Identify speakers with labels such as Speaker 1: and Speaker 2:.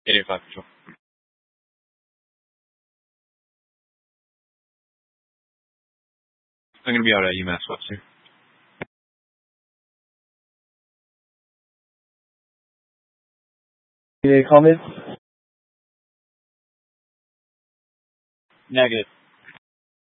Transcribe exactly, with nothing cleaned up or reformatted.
Speaker 1: E rifaccio. I'm gonna be out at UMass Webster.
Speaker 2: Any comments?
Speaker 1: Negative.